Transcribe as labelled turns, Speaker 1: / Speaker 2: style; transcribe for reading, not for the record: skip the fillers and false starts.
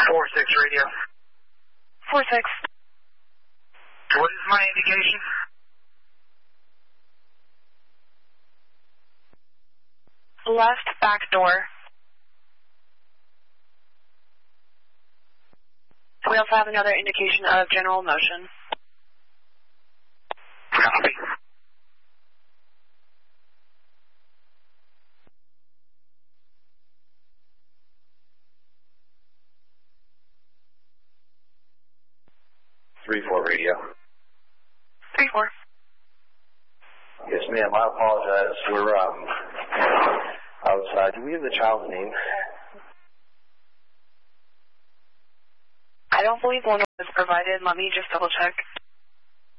Speaker 1: 4-6 radio.
Speaker 2: 4-6.
Speaker 1: What is my indication?
Speaker 2: Left back door. We also have another indication of general motion.
Speaker 1: Copy. Radio.
Speaker 2: 3-4.
Speaker 3: Yes, ma'am. I apologize. We're outside. Do we have the child's name?
Speaker 2: I don't believe one was provided. Let me just double check.